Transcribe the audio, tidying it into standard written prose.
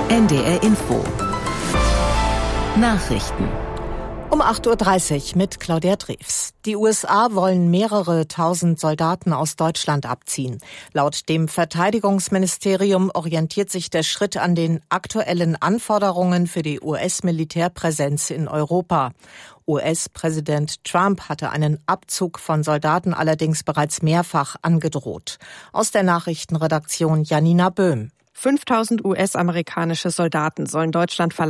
NDR Info. Nachrichten. Um 8.30 Uhr mit Claudia Drews. Die USA wollen mehrere tausend Soldaten aus Deutschland abziehen. Laut dem Verteidigungsministerium orientiert sich der Schritt an den aktuellen Anforderungen für die US-Militärpräsenz in Europa. US-Präsident Trump hatte einen Abzug von Soldaten allerdings bereits mehrfach angedroht. Aus der Nachrichtenredaktion Janina Böhm. 5.000 US-amerikanische Soldaten sollen Deutschland verlassen.